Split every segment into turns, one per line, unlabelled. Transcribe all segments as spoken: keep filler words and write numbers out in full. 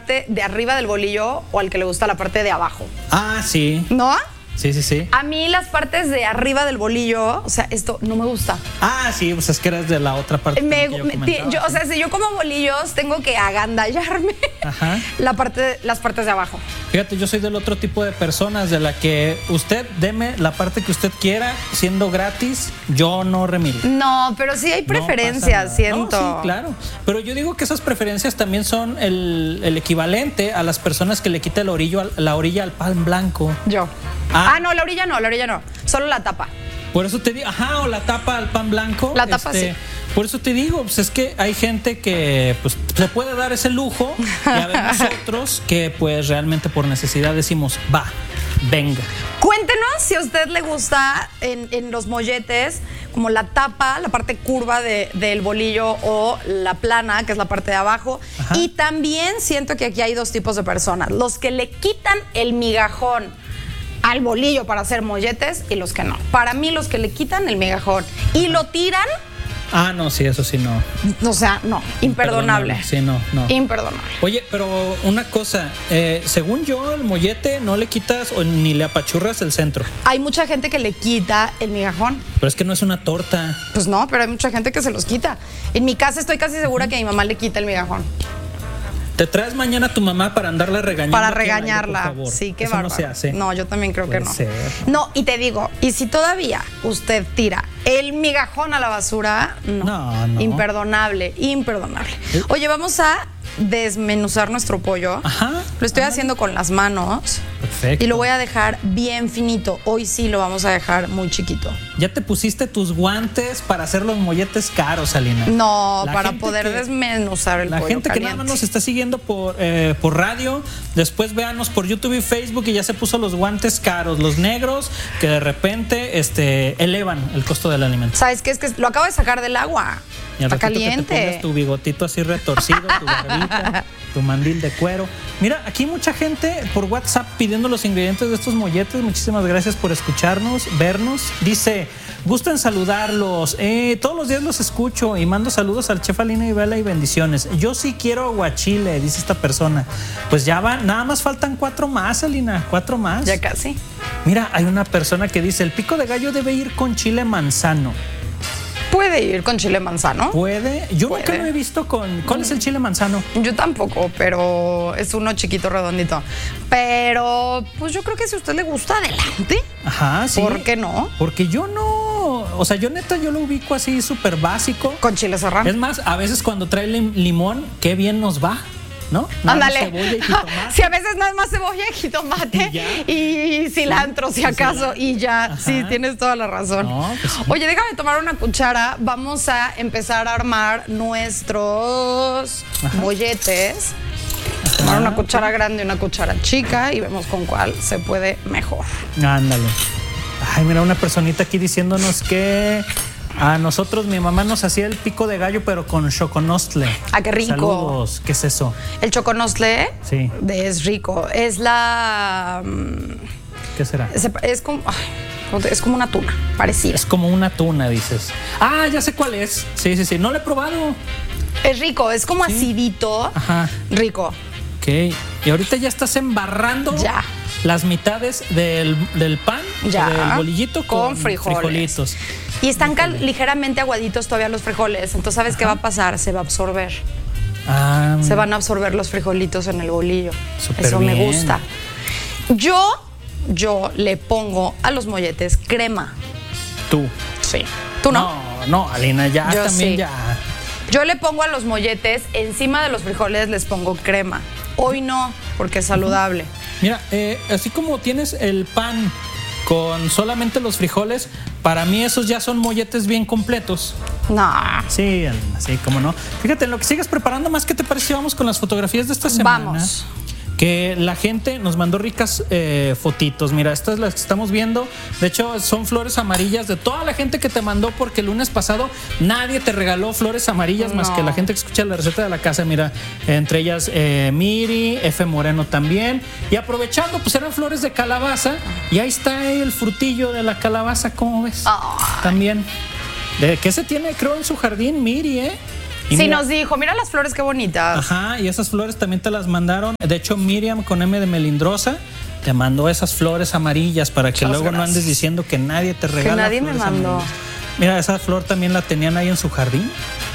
parte de arriba del bolillo o al que le gusta la parte de abajo.
Ah, sí.
¿No?
Sí, sí, sí.
A mí las partes de arriba del bolillo, o sea, esto no me gusta.
Ah, sí, pues es que eres de la otra parte.
Me,
que yo
me,
comentaba,
yo,
sí.
O sea, si yo como bolillos, tengo que agandallarme
Ajá.
la parte, las partes de abajo.
Fíjate, yo soy del otro tipo de personas, de la que usted deme la parte que usted quiera, siendo gratis, yo no remil.
No, pero sí hay preferencias,
no
siento.
No, sí, claro. Pero yo digo que esas preferencias también son el, el equivalente a las personas que le quita la orilla, la orilla al pan blanco.
Yo.
Ah.
Ah, no, la orilla no, la orilla no. Solo la tapa.
Por eso te digo, ajá, o la tapa al pan blanco.
La tapa
este,
sí.
Por eso te digo, pues es que hay gente que pues se puede dar ese lujo y habemos otros que pues realmente por necesidad decimos, va, venga.
Cuéntenos si a usted le gusta en, en los molletes como la tapa, la parte curva de, del bolillo o la plana, que es la parte de abajo.
Ajá.
Y también siento que aquí hay dos tipos de personas. Los que le quitan el migajón al bolillo para hacer molletes y los que no. Para mí los que le quitan el migajón y lo tiran,
Ah, no, sí, eso sí, no.
o sea, no, imperdonable.
Sí, no, no.
Imperdonable.
Oye, pero una cosa, eh, según yo, el mollete no le quitas o ni le apachurras el centro.
Hay mucha gente que le quita el migajón.
Pero es que no es una torta.
Pues no, pero hay mucha gente que se los quita. En mi casa estoy casi segura que a mi mamá le quita el migajón.
Te traes mañana a tu mamá para andarla regañando.
Para
aquí al aire,
regañarla.
por favor.
Sí, qué
Eso
bárbaro.
no se hace.
No, yo también creo
Puede
que no.
ser.
No, y te digo, y si todavía usted tira el migajón a la basura, no.
No, no.
Imperdonable, imperdonable. Oye, vamos a desmenuzar nuestro pollo.
Ajá.
Lo estoy
Ajá.
haciendo con las manos.
Perfecto.
Y lo voy a dejar bien finito. Hoy sí lo vamos a dejar muy chiquito.
Ya te pusiste tus guantes para hacer los molletes caros, Alina.
No,
La
para
gente
poder
que-
desmenuzar el
La
pollo
gente que
caliente.
nada más nos está siguiendo por, eh, por radio, después véanos por YouTube y Facebook y ya se puso los guantes caros, los negros, que de repente este, elevan el costo del alimento.
¿Sabes qué? Es que lo acabo de sacar del agua.
Y al
Está
ratito que te
caliente.
pongas tu bigotito así retorcido, tu barbita, tu mandil de cuero. Mira, aquí mucha gente por WhatsApp pidiendo los ingredientes de estos molletes. Muchísimas gracias por escucharnos, vernos. Dice, gusto en saludarlos. Eh, todos los días los escucho y mando saludos al chef Alina y Vela y bendiciones. Yo sí quiero aguachile, dice esta persona. Pues ya van, nada más faltan cuatro más, Alina, cuatro más.
Ya casi.
Mira, hay una persona que dice, el pico de gallo debe ir con chile manzano.
¿Puede ir con chile manzano?
¿Puede? Yo
Puede.
nunca lo he visto con... ¿Cuál es el chile manzano?
Yo tampoco, pero es uno chiquito, redondito. Pero, pues yo creo que si a usted le gusta, adelante.
Ajá, sí.
¿Por qué no?
Porque yo no... O sea, yo neta, yo lo ubico así súper básico.
Con chile serrano.
Es más, a veces cuando trae lim- limón, qué bien nos va, ¿no? Nada más
Ándale.
cebolla y jitomate.
Si a veces nada más cebolla y jitomate
Y ya.
y cilantro, si
Sí,
acaso,
cilantro.
y ya.
Ajá.
Sí, tienes toda la razón.
No, pues sí.
Oye, déjame tomar una cuchara. Vamos a empezar a armar nuestros
Ajá.
molletes. Tomar una cuchara grande y una cuchara chica y vemos con cuál se puede mejor.
Ándale. Ay, mira, una personita aquí diciéndonos que a nosotros, mi mamá nos hacía el pico de gallo, pero con choconostle.
Ah, qué rico.
Saludos. ¿Qué es eso?
El choconostle
Sí.
de- es rico. Es la... mm,
¿Qué será?
Es, es como... ay, es como una tuna, parecida.
Es como una tuna, dices. Ah, ya sé cuál es. Sí, sí, sí. No lo he probado.
Es rico, es como acidito.
Ajá.
Rico.
Ok. Y ahorita ya estás embarrando
Ya.
las mitades del, del pan,
Ya.
del bolillito con,
Con frijoles.
frijolitos.
Y están cal- ligeramente aguaditos todavía los frijoles. Entonces, ¿sabes qué va a pasar? Se va a absorber.
Ah,
Se van a absorber los frijolitos en el bolillo.
Súper
Eso me
bien.
gusta. Yo, yo le pongo a los molletes crema.
tú.
Sí. ¿Tú no?
No, no, Alina, ya
Yo
también
sí.
ya.
Yo le pongo a los molletes, encima de los frijoles les pongo crema. Hoy no, porque es saludable.
Mira, eh, así como tienes el pan con solamente los frijoles, para mí esos ya son molletes bien completos.
No.
Sí, Alina, sí, cómo no. Fíjate, en lo que sigues preparando más, ¿qué te parece si vamos con las fotografías de esta semana?
Vamos.
Que la gente nos mandó ricas eh, fotitos. Mira, estas las que estamos viendo. De hecho, son flores amarillas de toda la gente que te mandó, porque el lunes pasado nadie te regaló flores amarillas
No.
más que la gente que escucha la receta de la casa. Mira, entre ellas eh, Miri, F. Moreno también. Y aprovechando, pues eran flores de calabaza. Y ahí está el frutillo de la calabaza, ¿cómo ves?
Ay.
También. ¿De qué se tiene, creo, en su jardín, Miri, eh? Y
sí,
mira,
nos dijo, mira las flores qué bonitas.
Ajá, y esas flores también te las mandaron. De hecho, Miriam con M de Melindrosa te mandó esas flores amarillas para que
Muchas
luego
gracias.
no andes diciendo que nadie te regala.
Que nadie me
flores
mandó.
amarillas. Mira, esa flor también la tenían ahí en su jardín.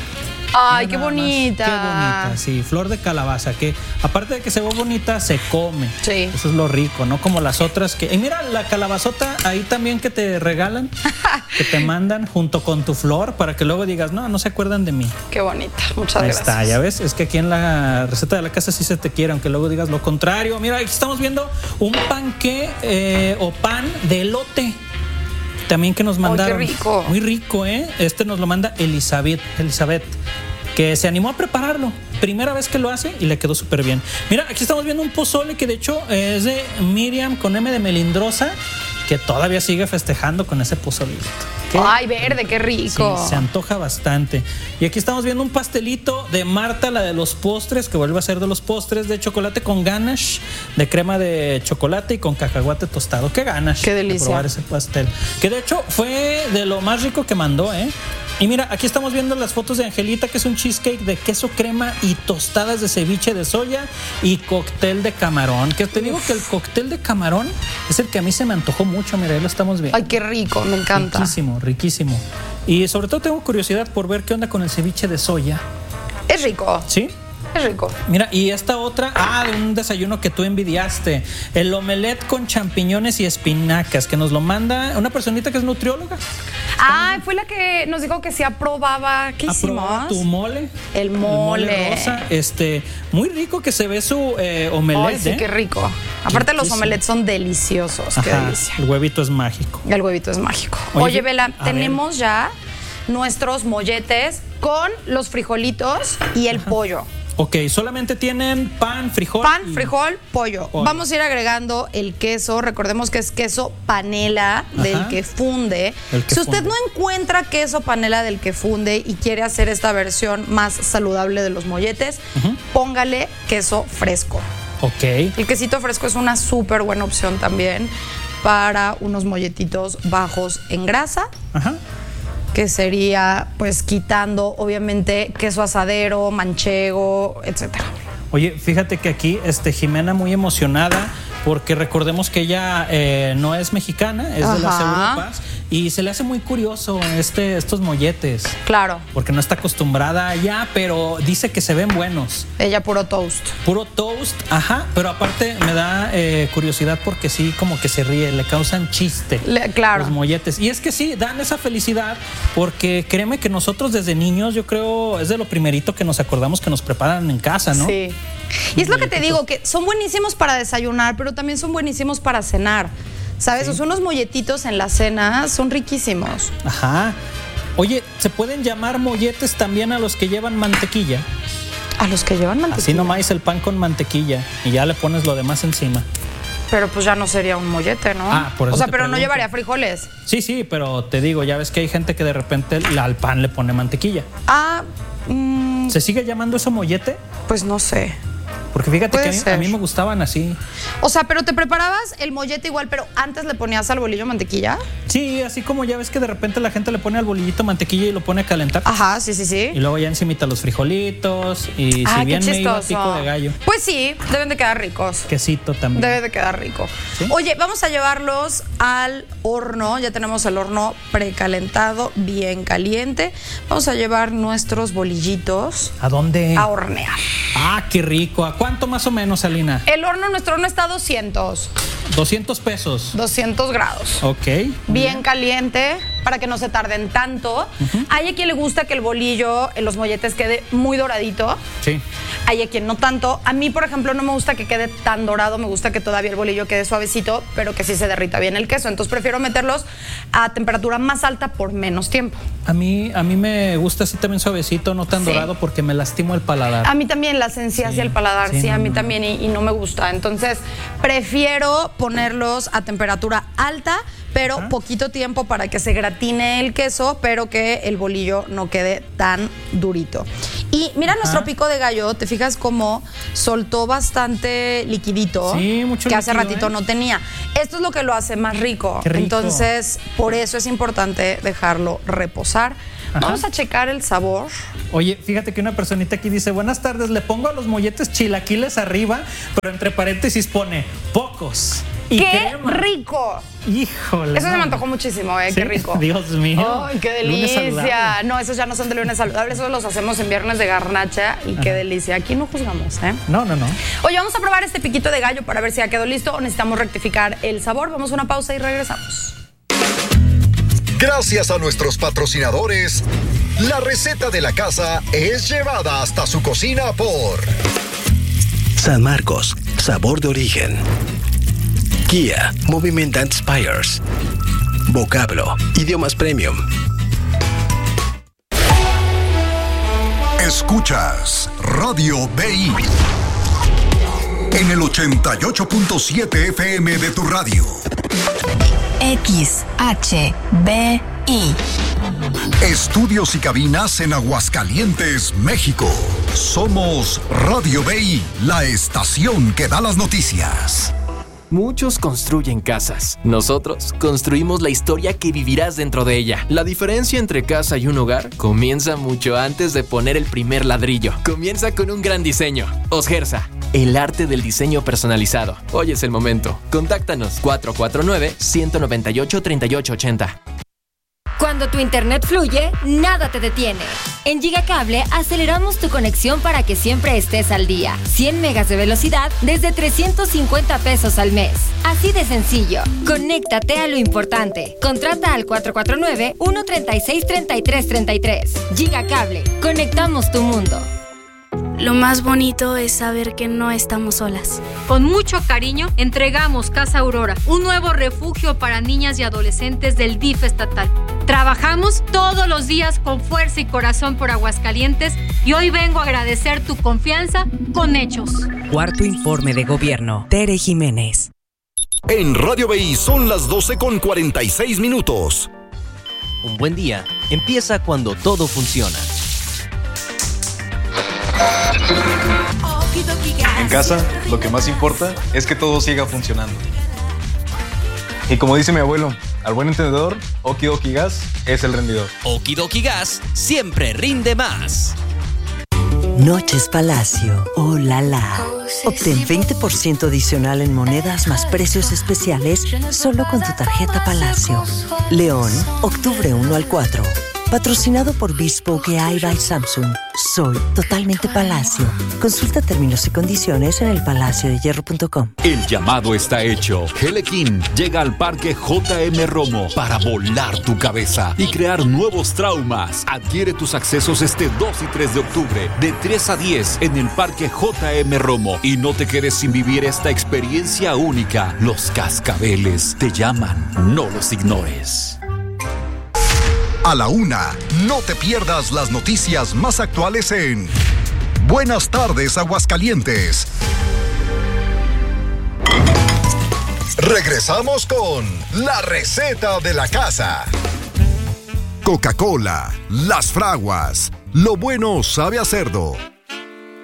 Ay,
Mira
qué
nada más,
bonita.
Qué bonita, sí, flor de calabaza, que aparte de que se ve bonita, se come.
Sí.
Eso es lo rico, ¿no? Como las otras que... Y mira, la calabazota ahí también que te regalan, que te mandan junto con tu flor para que luego digas, no, no se acuerdan de mí.
Qué bonita, muchas
Ahí
gracias.
está, ya ves, es que aquí en la receta de la casa sí se te quiere, aunque luego digas lo contrario. Mira, aquí estamos viendo un panqué eh, o pan de elote. También que nos mandaron.
¡Ay, qué rico!
Muy rico, ¿eh? Este nos lo manda Elizabeth, Elizabeth, que se animó a prepararlo. Primera vez que lo hace y le quedó súper bien. Mira, aquí estamos viendo un pozole que de hecho es de Miriam con M de Melindrosa, que todavía sigue festejando con ese pozolito. ¿Qué?
Ay, verde, qué rico.
Sí, se antoja bastante. Y aquí estamos viendo un pastelito de Marta, la de los postres, que vuelve a ser de los postres, de chocolate con ganache, de crema de chocolate y con cacahuate tostado. Qué ganas.
Qué delicia.
De probar ese pastel. Que de hecho fue de lo más rico que mandó, ¿eh? Y mira, aquí estamos viendo las fotos de Angelita, que es un cheesecake de queso crema y tostadas de ceviche de soya y cóctel de camarón. Que te digo que el cóctel de camarón es el que a mí se me antojó mucho. Mira, ahí lo estamos viendo.
Ay, qué rico, me encanta.
Riquísimo, riquísimo. Y sobre todo tengo curiosidad por ver qué onda con el ceviche de soya.
Es rico,
¿Sí?
es rico.
Mira, y esta otra, ah, de un desayuno que tú envidiaste. El omelette con champiñones y espinacas, que nos lo manda una personita que es nutrióloga.
Ay, fue la que nos dijo que se aprobaba. ¿Qué
Aprobaba
hicimos?
tu mole.
El mole.
rosa. Este, muy rico que se ve su eh, omelette.
Ay, sí,
¿eh?
qué rico. Aparte los
Riquísimo.
omelettes son deliciosos. Qué
Ajá,
delicia.
el huevito es mágico.
El huevito es mágico.
Oye,
Oye, Vela,
a
tenemos ya nuestros molletes con los frijolitos y el pollo.
Ok, solamente tienen pan, frijol.
Pan,
y-
frijol, pollo.
pollo.
Vamos a ir agregando el queso. Recordemos que es queso panela del
Ajá.
que funde.
El que
si usted
funde.
no encuentra queso panela del que funde y quiere hacer esta versión más saludable de los molletes,
Ujú.
póngale queso fresco.
Ok.
El quesito fresco es una súper buena opción también para unos molletitos bajos en grasa,
Ajá.
que sería pues quitando obviamente queso asadero, manchego, etcétera.
Oye, fíjate que aquí este, Jimena muy emocionada porque recordemos que ella eh, no es mexicana, es de las
Ajá.
Europas y se le hace muy curioso este, estos molletes
Claro,
porque no está acostumbrada allá, pero dice que se ven buenos.
ella puro toast.
Puro toast, ajá, pero aparte me da eh, curiosidad porque sí, como que se ríe, le causan chiste
Le- claro.
los molletes. Y es que sí, dan esa felicidad porque créeme que nosotros desde niños, yo creo, es de lo primerito que nos acordamos que nos preparan en casa, ¿no?
Sí. Y es lo que te digo, que son buenísimos para desayunar, pero también son buenísimos para cenar. ¿Sabes?
Sí.
O sea, unos molletitos en la cena son riquísimos.
Ajá. Oye, ¿se pueden llamar molletes también a los que llevan mantequilla?
A los que llevan mantequilla.
Así nomás el pan con mantequilla y ya le pones lo demás encima.
Pero pues ya no sería un mollete, ¿no?
Ah, por eso
O sea,
te
pero no
pregunto.
llevaría frijoles.
Sí, sí, pero te digo, ya ves que hay gente que de repente la- al pan le pone mantequilla.
Ah, mm,
¿Se sigue llamando eso mollete?
pues no sé.
Porque fíjate
Puede
que a mí,
ser.
a mí me gustaban así.
O sea, pero te preparabas el mollete igual, pero antes le ponías al bolillo mantequilla.
Sí, así como ya ves que de repente la gente le pone al bolillito mantequilla y lo pone a calentar.
Ajá, sí, sí, sí.
Y luego ya encimita los frijolitos y
Ah,
si
qué
bien me iba
chistoso.
pico de gallo.
Pues sí, deben de quedar ricos.
Quesito también.
Debe de quedar rico.
¿Sí?
Oye, vamos a llevarlos al horno. Ya tenemos el horno precalentado, bien caliente. Vamos a llevar nuestros bolillitos
¿A dónde?
a hornear.
Ah, qué rico. ¿A cuánto más o menos, Alina?
El horno, nuestro horno está a doscientos,
doscientos pesos.
doscientos grados.
Ok.
Bien caliente para que no se tarden tanto. Hay a quien le gusta que el bolillo en los molletes quede muy doradito.
Sí.
Hay a quien no tanto. A mí, por ejemplo, no me gusta que quede tan dorado. Me gusta que todavía el bolillo quede suavecito, pero que sí se derrita bien el queso. Entonces prefiero meterlos a temperatura más alta por menos tiempo.
A mí, a mí me gusta así también suavecito, no tan
Sí.
dorado porque me lastimo el paladar.
A mí también las encías
Sí.
y el paladar, sí,
Sí,
a
no,
mí
no,
también y, y no me gusta. Entonces prefiero ponerlos a temperatura alta, pero
Ajá.
poquito tiempo para que se gratine el queso, pero que el bolillo no quede tan durito. Y mira
Ajá.
nuestro pico de gallo, te fijas cómo soltó bastante liquidito,
Sí, mucho
que hace
líquido,
ratito
¿eh?
no tenía. Esto es lo que lo hace más rico.
Qué rico.
Entonces, por eso es importante dejarlo reposar
Ajá.
Vamos a checar el sabor.
Oye, fíjate que una personita aquí dice, buenas tardes, le pongo a los molletes chilaquiles arriba, pero entre paréntesis pone pocos. Y
¡qué
crema.
rico!
Híjole.
Eso
no.
se me antojó muchísimo, ¿eh?
Sí,
Qué rico.
Dios mío.
¡Ay, qué
Lunes
delicia!
saludable.
No, esos ya no son de lunes saludables, esos los hacemos en viernes de garnacha y qué
Ajá.
delicia. Aquí no juzgamos, ¿eh?
No, no, no.
Oye, vamos a probar este piquito de gallo para ver si ya quedó listo o necesitamos rectificar el sabor. Vamos a una pausa y regresamos.
Gracias a nuestros patrocinadores, la receta de la casa es llevada hasta su cocina por
San Marcos, sabor de origen. Kia, Moviment that Inspires. Vocablo, idiomas premium.
Escuchas Radio B I en el ochenta y ocho punto siete F M de tu radio.
X H B I.
Estudios y cabinas en Aguascalientes, México. Somos Radio B I, la estación que da las noticias.
Muchos construyen casas. Nosotros construimos la historia que vivirás dentro de ella. La diferencia entre casa y un hogar comienza mucho antes de poner el primer ladrillo. Comienza con un gran diseño. Osgersa, el arte del diseño personalizado. Hoy es el momento. Contáctanos cuatro cuatro nueve, uno nueve ocho, tres ocho ocho cero.
Cuando tu internet fluye, nada te detiene. En Gigacable aceleramos tu conexión para que siempre estés al día. cien megas de velocidad desde trescientos cincuenta pesos al mes. Así de sencillo. Conéctate a lo importante. Contrata al cuatro cuatro nueve, uno tres seis, tres tres tres tres. Gigacable. Conectamos tu mundo.
Lo más bonito es saber que no estamos solas.
Con mucho cariño, entregamos Casa Aurora, un nuevo refugio para niñas y adolescentes del D I F estatal. Trabajamos todos los días con fuerza y corazón por Aguascalientes y hoy vengo a agradecer tu confianza con hechos.
Cuarto informe de gobierno. Tere Jiménez.
En Radio B I son las doce con cuarenta y seis minutos.
Un buen día empieza cuando todo funciona.
En casa, lo que más importa es que todo siga funcionando. Y como dice mi abuelo, al buen entendedor, Okidoki Gas es el rendidor.
Okidoki Gas siempre rinde más.
Noches Palacio. Oh la la. Obtén veinte por ciento adicional en monedas más precios especiales solo con tu tarjeta Palacio. León, octubre uno al cuatro. Patrocinado por Bespoke A I by Samsung. Soy totalmente Palacio. Consulta términos y condiciones en el palacio de hierro punto com.
El llamado está hecho. Helekin llega al Parque J M Romo para volar tu cabeza y crear nuevos traumas. Adquiere tus accesos este dos y tres de octubre de tres a diez en el Parque J M Romo y no te quedes sin vivir esta experiencia única. Los cascabeles te llaman, no los ignores.
A la una, no te pierdas las noticias más actuales en Buenas tardes, Aguascalientes. Regresamos con la receta de la casa. Coca-Cola, Las Fraguas, lo bueno sabe a cerdo.